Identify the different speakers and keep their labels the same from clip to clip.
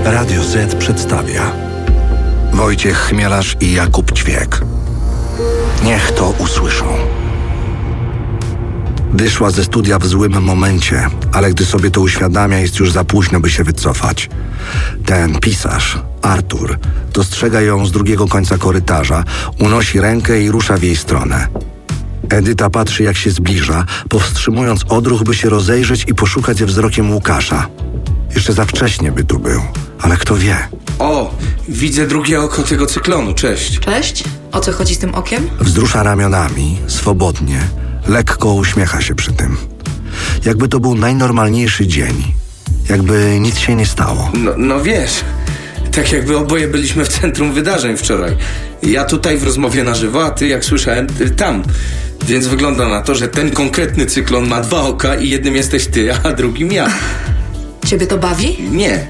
Speaker 1: Radio Z przedstawia Wojciech Chmielarz i Jakub Ćwiek. Niech to usłyszą. Wyszła ze studia w złym momencie, ale gdy sobie to uświadamia, jest już za późno, by się wycofać. Ten pisarz, Artur, dostrzega ją z drugiego końca korytarza, unosi rękę i rusza w jej stronę. Edyta patrzy, jak się zbliża, powstrzymując odruch, by się rozejrzeć i poszukać ze wzrokiem Łukasza. Jeszcze za wcześnie by tu był, ale kto wie.
Speaker 2: O, widzę drugie oko tego cyklonu, cześć.
Speaker 3: Cześć? O co chodzi z tym okiem?
Speaker 1: Wzrusza ramionami, swobodnie, lekko uśmiecha się przy tym. Jakby to był najnormalniejszy dzień. Jakby nic się nie stało.
Speaker 2: No wiesz, tak jakby oboje byliśmy w centrum wydarzeń wczoraj. Ja tutaj w rozmowie na żywo, a ty, jak słyszałem, tam. Więc wygląda na to, że ten konkretny cyklon ma dwa oka i jednym jesteś ty, a drugim ja.
Speaker 3: Ciebie to bawi?
Speaker 2: Nie.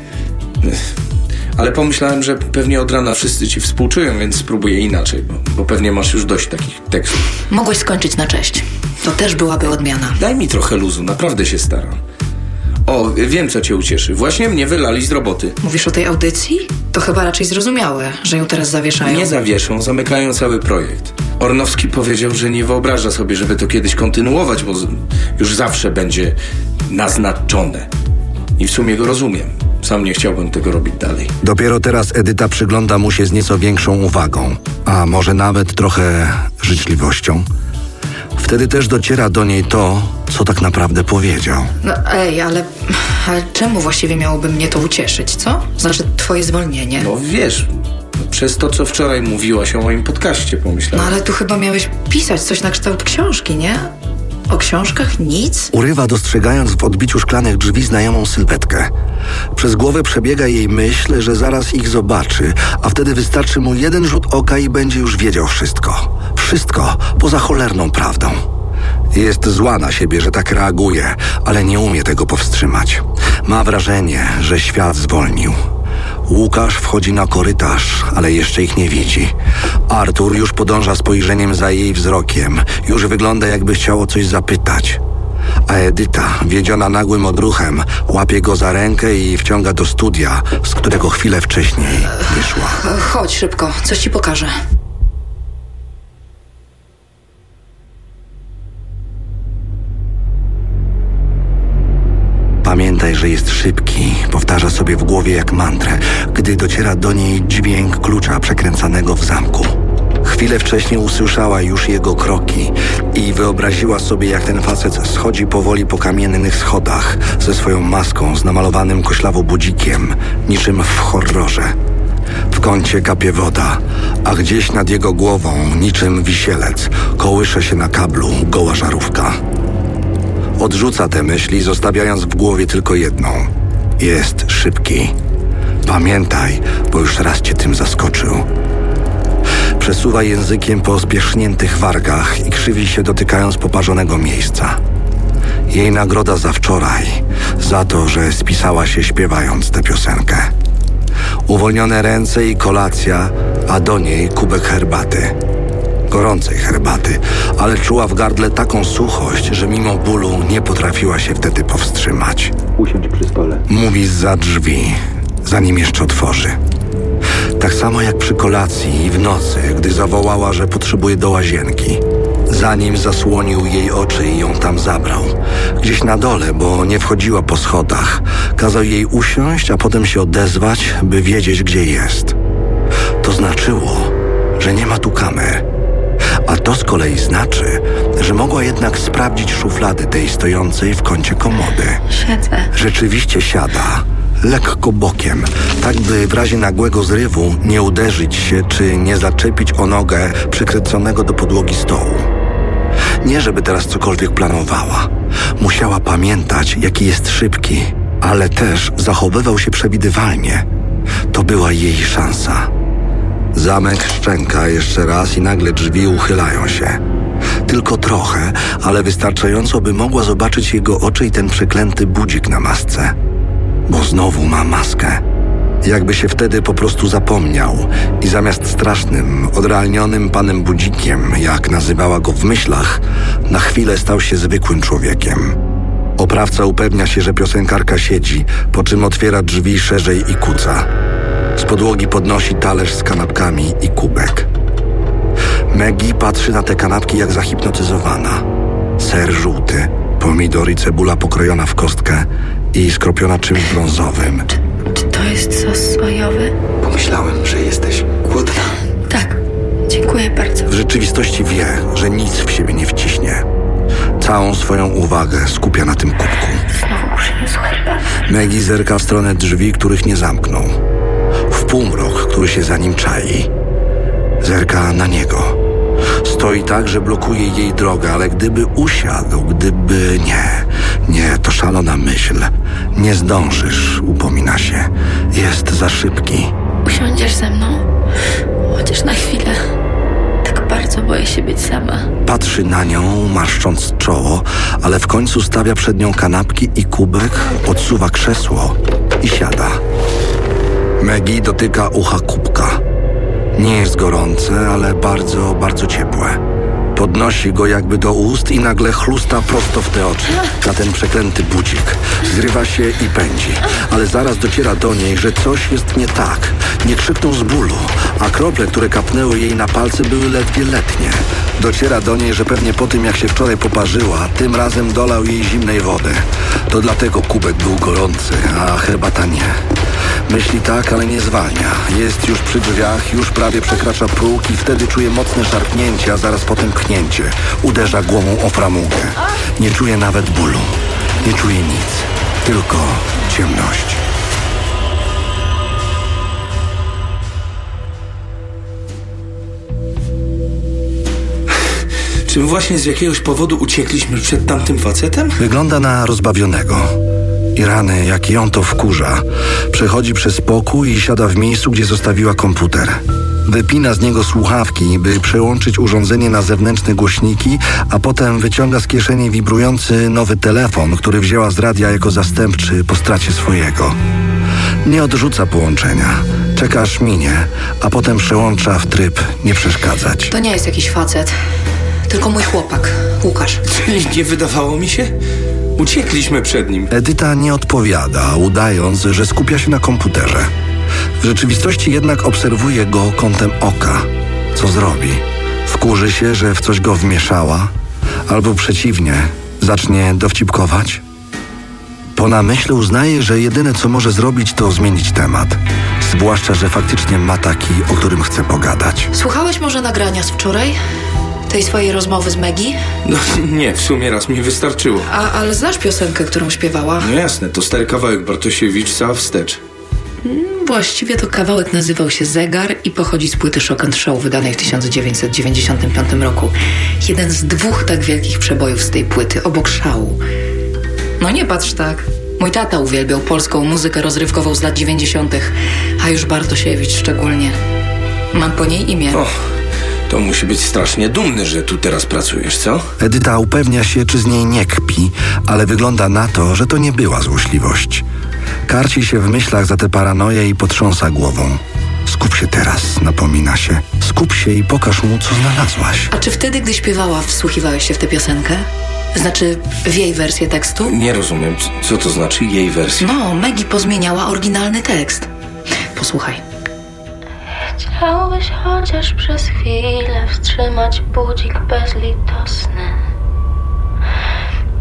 Speaker 2: Ale pomyślałem, że pewnie od rana wszyscy ci współczują, więc spróbuję inaczej, bo pewnie masz już dość takich tekstów.
Speaker 3: Mogłeś skończyć na cześć. To też byłaby odmiana.
Speaker 2: Daj mi trochę luzu, naprawdę się staram. O, wiem, co cię ucieszy. Właśnie mnie wylali z roboty.
Speaker 3: Mówisz o tej audycji? To chyba raczej zrozumiałe, że ją teraz zawieszają.
Speaker 2: Nie zawieszą, zamykają cały projekt. Ornowski powiedział, że nie wyobraża sobie, żeby to kiedyś kontynuować, bo już zawsze będzie naznaczone. I w sumie go rozumiem. Sam nie chciałbym tego robić dalej.
Speaker 1: Dopiero teraz Edyta przygląda mu się z nieco większą uwagą, a może nawet trochę życzliwością. Wtedy też dociera do niej to, co tak naprawdę powiedział.
Speaker 3: No ale czemu właściwie miałoby mnie to ucieszyć, co? Znaczy twoje zwolnienie.
Speaker 2: No wiesz, przez to, co wczoraj mówiłaś o moim podcaście, pomyślałem.
Speaker 3: No ale tu chyba miałeś pisać coś na kształt książki, nie? O książkach nic?
Speaker 1: Urywa, dostrzegając w odbiciu szklanych drzwi znajomą sylwetkę. Przez głowę przebiega jej myśl, że zaraz ich zobaczy, a wtedy wystarczy mu jeden rzut oka i będzie już wiedział wszystko. Wszystko poza cholerną prawdą. Jest zła na siebie, że tak reaguje, ale nie umie tego powstrzymać. Ma wrażenie, że świat zwolnił. Łukasz wchodzi na korytarz, ale jeszcze ich nie widzi. Artur już podąża spojrzeniem za jej wzrokiem. Już wygląda, jakby chciał o coś zapytać. A Edyta, wiedziona nagłym odruchem, łapie go za rękę i wciąga do studia, z którego chwilę wcześniej wyszła.
Speaker 3: Chodź szybko, coś ci pokażę.
Speaker 1: Pamiętaj, że jest szybki, powtarza sobie w głowie jak mantrę, gdy dociera do niej dźwięk klucza przekręcanego w zamku. Chwilę wcześniej usłyszała już jego kroki i wyobraziła sobie, jak ten facet schodzi powoli po kamiennych schodach ze swoją maską z namalowanym koślawo budzikiem, niczym w horrorze. W kącie kapie woda, a gdzieś nad jego głową, niczym wisielec, kołysze się na kablu goła żarówka. Odrzuca te myśli, zostawiając w głowie tylko jedną. Jest szybki. Pamiętaj, bo już raz cię tym zaskoczył. Przesuwa językiem po spierzchniętych wargach i krzywi się, dotykając poparzonego miejsca. Jej nagroda za wczoraj, za to, że spisała się śpiewając tę piosenkę. Uwolnione ręce i kolacja, a do niej kubek herbaty. Gorącej herbaty, ale czuła w gardle taką suchość, że mimo bólu nie potrafiła się wtedy powstrzymać.
Speaker 2: Usiądź przy stole.
Speaker 1: Mówi zza drzwi, zanim jeszcze otworzy. Tak samo jak przy kolacji i w nocy, gdy zawołała, że potrzebuje do łazienki. Zanim zasłonił jej oczy i ją tam zabrał. Gdzieś na dole, bo nie wchodziła po schodach. Kazał jej usiąść, a potem się odezwać, by wiedzieć, gdzie jest. To znaczyło, że nie ma tu kamer. A to z kolei znaczy, że mogła jednak sprawdzić szuflady tej stojącej w kącie komody.
Speaker 3: Siedzę.
Speaker 1: Rzeczywiście siada, lekko bokiem, tak by w razie nagłego zrywu nie uderzyć się czy nie zaczepić o nogę przykręconego do podłogi stołu. Nie żeby teraz cokolwiek planowała. Musiała pamiętać, jaki jest szybki, ale też zachowywał się przewidywalnie. To była jej szansa. Zamek szczęka jeszcze raz i nagle drzwi uchylają się. Tylko trochę, ale wystarczająco, by mogła zobaczyć jego oczy i ten przeklęty budzik na masce. Bo znowu ma maskę. Jakby się wtedy po prostu zapomniał i zamiast strasznym, odrealnionym panem budzikiem, jak nazywała go w myślach, na chwilę stał się zwykłym człowiekiem. Oprawca upewnia się, że piosenkarka siedzi, po czym otwiera drzwi szerzej i kuca. Z podłogi podnosi talerz z kanapkami i kubek. Maggie patrzy na te kanapki jak zahipnotyzowana. Ser żółty, pomidor i cebula pokrojona w kostkę i skropiona czymś brązowym.
Speaker 3: Czy to jest sos sojowy?
Speaker 1: Pomyślałem, że jesteś głodna.
Speaker 3: Tak, dziękuję bardzo.
Speaker 1: W rzeczywistości wie, że nic w siebie nie wciśnie. Całą swoją uwagę skupia na tym kubku.
Speaker 3: Znowu przyniósł herbatę.
Speaker 1: Maggie zerka w stronę drzwi, których nie zamknął. W półmrok, który się za nim czai. Zerka na niego. Stoi tak, że blokuje jej drogę, ale gdyby usiadł, gdyby... Nie, to szalona myśl. Nie zdążysz, upomina się. Jest za szybki.
Speaker 4: Usiądziesz ze mną? Chociaż na chwilę. Tak bardzo boję się być sama.
Speaker 1: Patrzy na nią, marszcząc czoło, ale w końcu stawia przed nią kanapki i kubek, odsuwa krzesło i siada. Maggie dotyka ucha kubka. Nie jest gorące, ale bardzo, bardzo ciepłe. Podnosi go jakby do ust i nagle chlusta prosto w te oczy. Na ten przeklęty budzik. Zrywa się i pędzi. Ale zaraz dociera do niej, że coś jest nie tak. Nie krzyknął z bólu, a krople, które kapnęły jej na palce, były ledwie letnie. Dociera do niej, że pewnie po tym, jak się wczoraj poparzyła, tym razem dolał jej zimnej wody. To dlatego kubek był gorący, a herbata nie. Myśli tak, ale nie zwalnia. Jest już przy drzwiach, już prawie przekracza próg i wtedy czuje mocne szarpnięcie, a zaraz potem pchnięcie. Uderza głową o framugę. Nie czuje nawet bólu. Nie czuje nic. Tylko ciemność.
Speaker 2: Czy my właśnie z jakiegoś powodu uciekliśmy przed tamtym facetem?
Speaker 1: Wygląda na rozbawionego. I rany, jak ją to wkurza. Przechodzi przez pokój i siada w miejscu, gdzie zostawiła komputer. Wypina z niego słuchawki, by przełączyć urządzenie na zewnętrzne głośniki, a potem wyciąga z kieszeni wibrujący nowy telefon, który wzięła z radia jako zastępczy po stracie swojego. Nie odrzuca połączenia. Czeka aż minie, a potem przełącza w tryb nie przeszkadzać.
Speaker 3: To nie jest jakiś facet, tylko mój chłopak, Łukasz.
Speaker 2: Czyli nie wydawało mi się? Uciekliśmy przed nim.
Speaker 1: Edyta nie odpowiada, udając, że skupia się na komputerze. W rzeczywistości jednak obserwuje go kątem oka. Co zrobi? Wkurzy się, że w coś go wmieszała? Albo przeciwnie, zacznie dowcipkować? Po namyśle uznaje, że jedyne co może zrobić, to zmienić temat. Zwłaszcza, że faktycznie ma taki, o którym chce pogadać.
Speaker 3: Słuchałeś może nagrania z wczoraj? Tej swojej rozmowy z Maggie?
Speaker 2: No nie, w sumie raz mi wystarczyło.
Speaker 3: Ale znasz piosenkę, którą śpiewała?
Speaker 2: No jasne, to stary kawałek Bartosiewicz, cała wstecz.
Speaker 3: Właściwie to kawałek nazywał się Zegar i pochodzi z płyty Shock and Show wydanej w 1995 roku. Jeden z 2 tak wielkich przebojów z tej płyty, obok Szału. No nie patrz tak. Mój tata uwielbiał polską muzykę rozrywkową z lat 90., a już Bartosiewicz szczególnie. Mam po niej imię.
Speaker 2: O, to musi być strasznie dumny, że tu teraz pracujesz, co?
Speaker 1: Edyta upewnia się, czy z niej nie kpi, ale wygląda na to, że to nie była złośliwość. Karci się w myślach za tę paranoję i potrząsa głową. Skup się teraz, napomina się. Skup się i pokaż mu, co znalazłaś.
Speaker 3: A czy wtedy, gdy śpiewała, wsłuchiwałeś się w tę piosenkę? Znaczy, w jej wersję tekstu?
Speaker 2: Nie rozumiem, co to znaczy jej wersja?
Speaker 3: No, Maggie pozmieniała oryginalny tekst. Posłuchaj.
Speaker 4: Chciałbyś chociaż przez chwilę wstrzymać budzik bezlitosny.